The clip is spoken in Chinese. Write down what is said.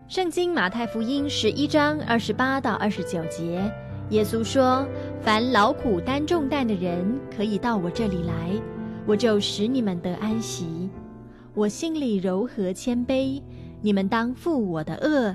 圣经马太福音11章28到29节，耶稣说：凡劳苦担重担的人，可以到我这里来，我就使你们得安息。我心里柔和谦卑，你们当负我的恶，